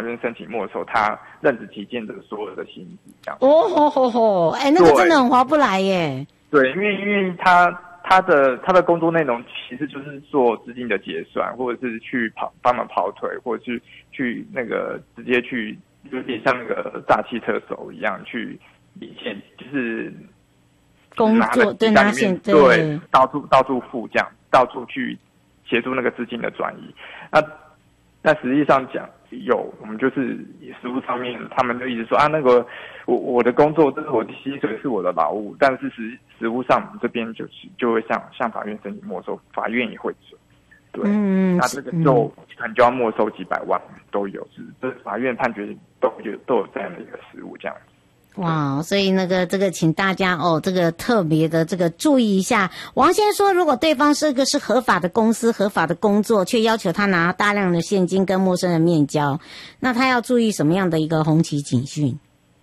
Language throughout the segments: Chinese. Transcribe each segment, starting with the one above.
法院申请没收他任职期间的所有的薪资，这样。 哦吼吼吼，那个真的很划不来耶。 对，因为他的工作内容其实就是做资金的结算，或者是去帮忙跑腿，或者是去那个直接去有点像那个诈欺车手一样去领现，就是工作对拿现对到处付这样，到处去协助那个资金的转移。那实际上讲我们就是实务上面，他们就一直说那个我的工作这是我的薪水是我的劳务，但是实务上我们这边就会向法院申请没收，法院也会准。对，那这个可能就要没收几百万都有，这法院判决都有这样的一个实务这样子。 哇，所以这个请大家这个特别的这个注意一下。王先说，如果对方是合法的公司、合法的工作，却要求他拿大量的现金跟陌生人面交，那他要注意什么样的一个红旗警讯？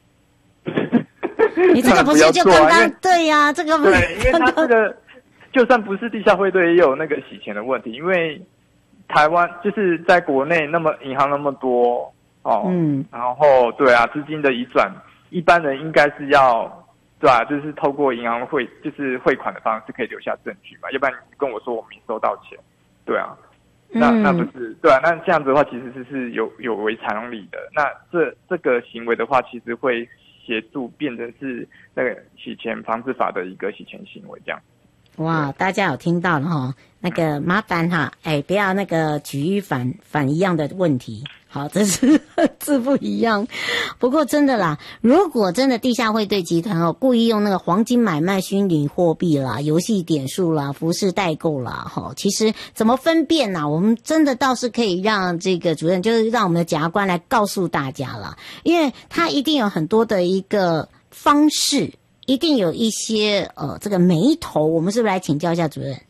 你这个不是就刚刚对呀？这个不是对，因为他这个就算不是地下汇兑，也有那个洗钱的问题。因为台湾就是在国内那么银行那么多然后对啊，资金的移转。一般人应该是要，对吧？就是透过银行就是汇款的方式可以留下证据嘛，要不然你跟我说我没收到钱，对啊，那不是对啊？那这样子的话其实是有违常理的。那这个行为的话，其实会协助变成是那个洗钱防治法的一个洗钱行为这样。 哇，大家有听到了哈？那个麻烦哈，不要那个举一反一样的问题。好，这是字不一样。不过真的啦，如果真的地下汇兑集团故意用那个黄金买卖虚拟货币啦、游戏点数啦、服饰代购啦，其实怎么分辨呢？我们真的倒是可以让这个主任，就是让我们的检察官来告诉大家啦，因为他一定有很多的一个方式，一定有一些这个眉头，我们是不是来请教一下主任？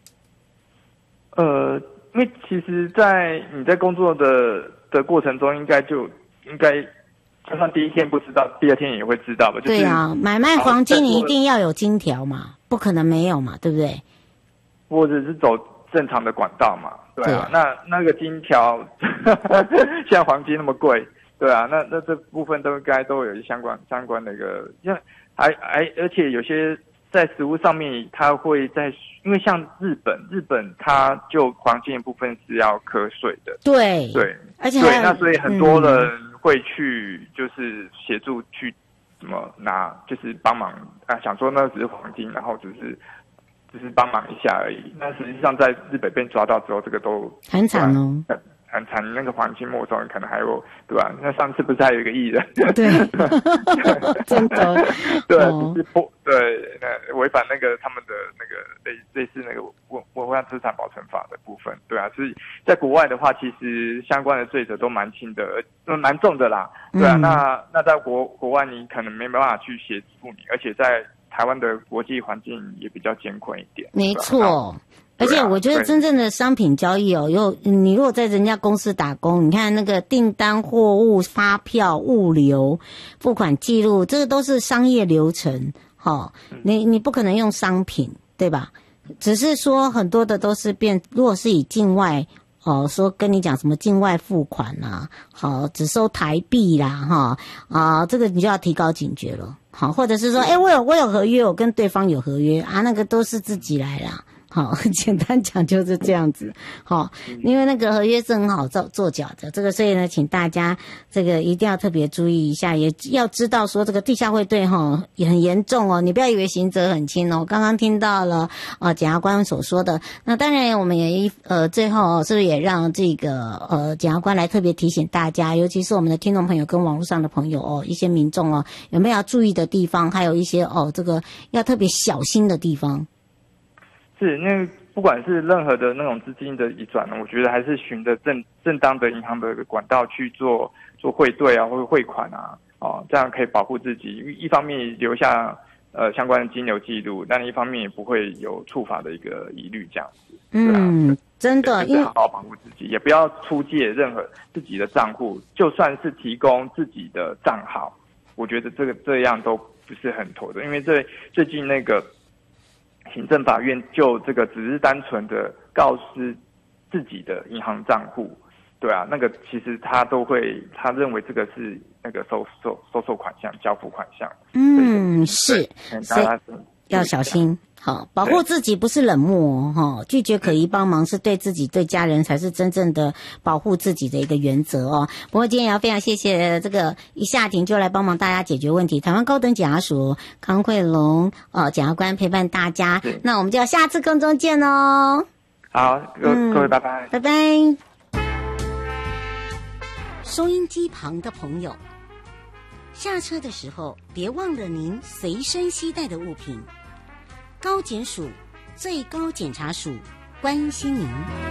因为其实你在工作的过程中，应该就算第一天不知道，第二天也会知道吧？ 对啊，买卖黄金你一定要有金条嘛，不可能没有嘛，对不对？ 或者是走正常的管道嘛，对啊。那个金条，像黄金那么贵，对啊，那这部分都有相关的一个，而且有些在实务上面，它会因为像日本它就黄金的部分是要课税的， 对，而且那所以很多人会去就是协助去怎么拿，就是帮忙想说那只是黄金，然后只是帮忙一下而已。那实际上在日本被抓到之后，这个都很惨哦。 很惨，那个黄金没收可能还有，对吧？那上次不是还有一个艺人？ 对，真的， 对，就是对，那违反那个他们的那个类似那个文化资产保存法的部分，对啊，所以在国外的话，其实相关的罪责都蛮轻的，蛮重的啦，对啊。那在国外你可能没办法去协助你，而且在台湾的国际环境也比较艰困一点， 没错。而且我觉得真正的商品交易你如果在人家公司打工，你看那个订单、货物、发票、物流、付款记录，这个都是商业流程，你不可能用商品，对吧？只是说很多的都是如果是以境外说跟你讲什么境外付款啦，只收台币啦，这个你就要提高警觉了，或者是说，我有合约，我跟对方有合约那个都是自己来啦。好，简单讲就是这样子。好，因为那个合约是很好做假的，这个所以呢，请大家这个一定要特别注意一下，也要知道说这个地下汇兑也很严重哦，你不要以为刑责很轻哦。刚刚听到了检察官所说的，那当然我们也最后是不是也让这个检察官来特别提醒大家，尤其是我们的听众朋友跟网络上的朋友一些民众有没有要注意的地方，还有一些这个要特别小心的地方。 是，因为不管是任何的那种资金的移转呢，我觉得还是循着正当的银行的管道去做汇兑啊，或者汇款啊，这样可以保护自己。一方面留下相关的金流记录，但一方面也不会有触法的一个疑虑，这样子。 真的，因为好好保护自己，也不要出借任何自己的账户，就算是提供自己的账号，我觉得这样都不是很妥的，因为最近那个。行政法院就这个只是单纯的告知自己的银行账户， 对啊，那个其实他认为这个是那个收受款项、交付款项。 是，所以要小心。好，保护自己不是冷漠哦，拒绝可疑帮忙是对自己、对家人才是真正的保护自己的一个原则哦。不过今天也要非常谢谢这个一下庭就来帮忙大家解决问题，台湾高等检察署康惠龙检察官陪伴大家。那我们就要下次空中见哦。 好，各位拜拜， 拜拜。收音机旁的朋友，下车的时候别忘了您随身携带的物品。高检署最高检察署关心您。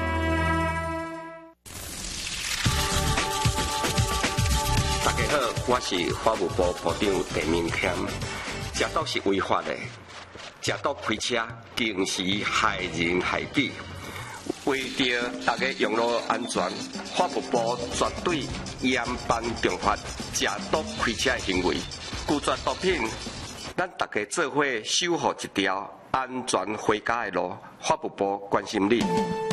大家好，我是法务部部长陈明谦。食毒是违法的，食毒开车更是害人害己。为着大家用路安全，法务部绝对严办重罚食毒开车的行为。拒绝毒品，咱大家做伙守护一条安全回家的路。法务部关心你。